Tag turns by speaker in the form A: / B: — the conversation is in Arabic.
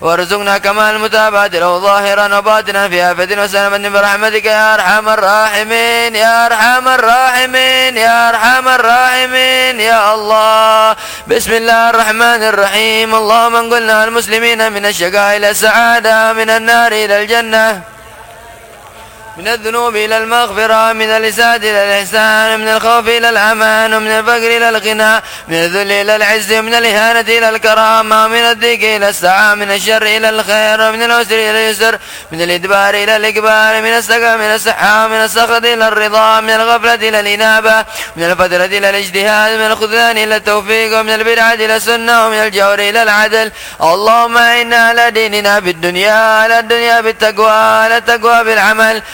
A: وارزقنا كمال المتابعة له ظاهرا وباطنا في آفة وسلامة برحمتك يا أرحم الراحمين يا أرحم الراحمين يا أرحم الراحمين يا الله. بسم الله الرحمن الرحيم. اللهم انقلنا المسلمين من الشقاء إلى السعادة، من النار إلى الجنة، من الذنوب إلى المغفرة، من الإساءة إلى الإحسان، من الخوف إلى الأمان، ومن الفقر إلى الغنى، من الذل إلى العز، ومن الإهانة إلى الكرامة، ومن الضيق إلى السعة، من الشر إلى الخير، ومن العسر إلى اليسر، من الإدبار إلى الإقبال، من السقم إلى الصحة، من السخط إلى الرضا، من الغفلة إلى الإنابة، من الفترة إلى الاجتهاد، من الخذلان إلى التوفيق، ومن البدعة إلى السنة، ومن الجور إلى العدل. اللهم إنا على ديننا بالدنيا، على الدنيا بالتقوى، على التقوى بالعمل،